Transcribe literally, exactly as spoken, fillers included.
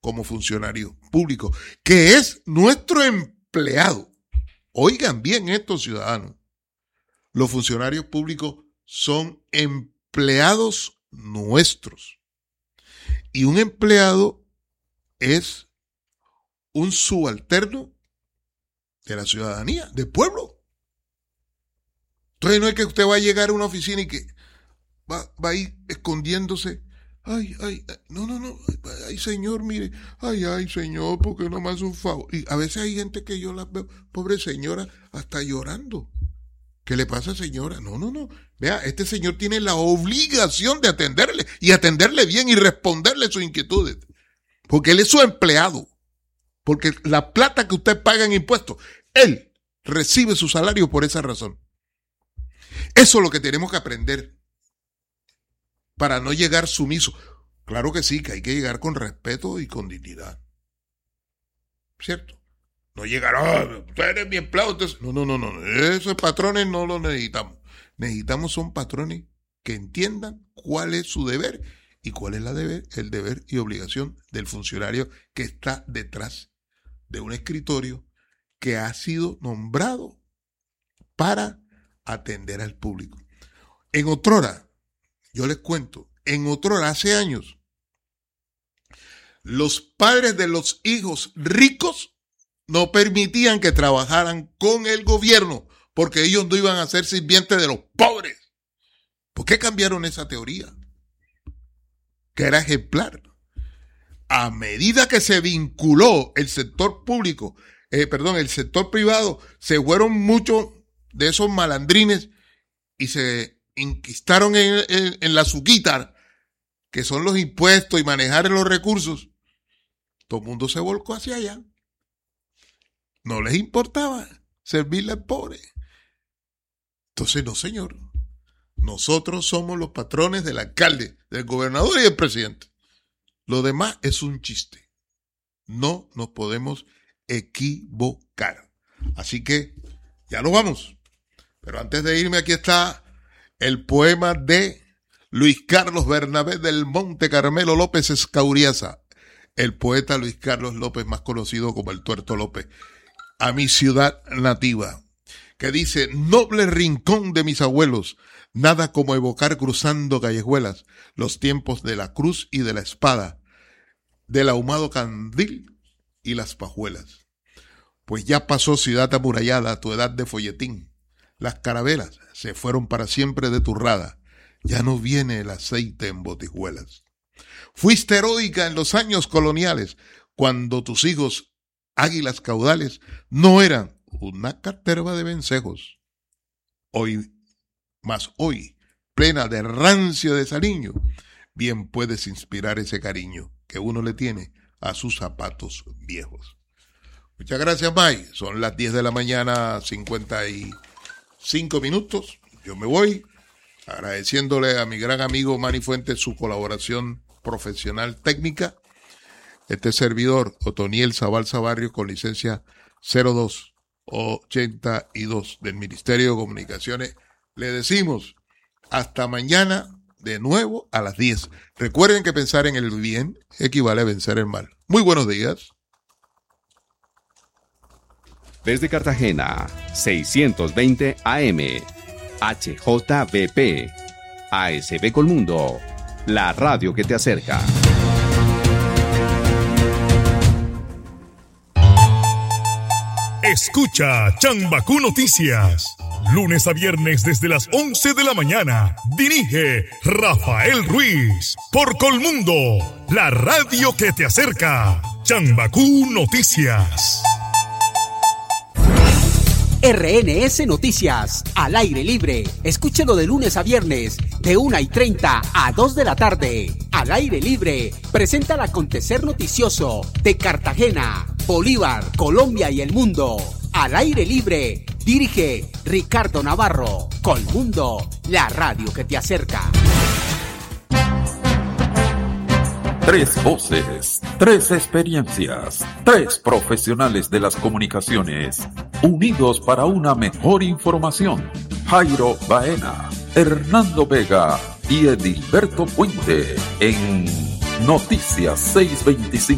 como funcionario público, que es nuestro empleado. Oigan bien estos ciudadanos. Los funcionarios públicos son empleados nuestros. Y un empleado es un subalterno de la ciudadanía, del pueblo. Entonces no es que usted va a llegar a una oficina y que va, va a ir escondiéndose. Ay, ay, ay, no, no, no, ay, señor, mire, ay, ay, señor, ¿por qué no me hace un favor? Y a veces hay gente que yo la veo, pobre señora, hasta llorando. ¿Qué le pasa, señora? No, no, no. Vea, este señor tiene la obligación de atenderle y atenderle bien y responderle sus inquietudes. Porque él es su empleado. Porque la plata que usted paga en impuestos, él recibe su salario por esa razón. Eso es lo que tenemos que aprender para no llegar sumiso. Claro que sí, que hay que llegar con respeto y con dignidad. ¿Cierto? No llegar, oh, usted eres mi empleado. Entonces, no, no, no, no. Esos patrones no los necesitamos. Necesitamos son patrones que entiendan cuál es su deber y cuál es la deber, el deber y obligación del funcionario que está detrás de un escritorio que ha sido nombrado para atender al público. En otrora, yo les cuento, en otrora, hace años, los padres de los hijos ricos no permitían que trabajaran con el gobierno porque ellos no iban a ser sirvientes de los pobres. ¿Por qué cambiaron esa teoría? Que era ejemplar. A medida que se vinculó el sector público, eh, perdón, el sector privado, se fueron muchos de esos malandrines y se inquistaron en, en, en la suquita, que son los impuestos y manejar los recursos. Todo el mundo se volcó hacia allá. No les importaba servirle al pobre. Entonces, no, señor. Nosotros somos los patrones del alcalde, del gobernador y del presidente. Lo demás es un chiste. No nos podemos equivocar. Así que ya nos vamos. Pero antes de irme, aquí está el poema de Luis Carlos Bernabé del Monte Carmelo López Escauriaza, el poeta Luis Carlos López, más conocido como el Tuerto López, a mi ciudad nativa, que dice: noble rincón de mis abuelos, nada como evocar cruzando callejuelas los tiempos de la cruz y de la espada, del ahumado candil y las pajuelas. Pues ya pasó ciudad amurallada tu edad de folletín, las carabelas se fueron para siempre de tu rada, ya no viene el aceite en botijuelas. Fuiste heroica en los años coloniales, cuando tus hijos, águilas caudales, no eran una caterva de vencejos. Hoy, mas hoy, plena de rancio desaliño, bien puedes inspirar ese cariño que uno le tiene a sus zapatos viejos. Muchas gracias, May. Son las diez de la mañana, cincuenta y cinco minutos. Yo me voy agradeciéndole a mi gran amigo Manny Fuentes su colaboración profesional técnica. Este servidor, Otoniel Zabalza Barrios, con licencia cero dos ochenta y dos del Ministerio de Comunicaciones, le decimos hasta mañana de nuevo a las diez. Recuerden que pensar en el bien equivale a vencer el mal. Muy buenos días. Desde Cartagena, seiscientos veinte A M, H J B P, A S B Colmundo, la radio que te acerca. Escucha Chambacú Noticias, lunes a viernes desde las once de la mañana. Dirige Rafael Ruiz por Colmundo, la radio que te acerca. Chambacú Noticias. R N S Noticias, al aire libre. Escúchelo de lunes a viernes, de una y treinta a dos de la tarde. Al aire libre, presenta el acontecer noticioso de Cartagena, Bolívar, Colombia y el mundo. Al aire libre, dirige Ricardo Navarro. Colmundo, la radio que te acerca. Tres voces, tres experiencias, tres profesionales de las comunicaciones, unidos para una mejor información. Jairo Baena, Hernando Vega y Edilberto Puente en Noticias seiscientos veinticinco.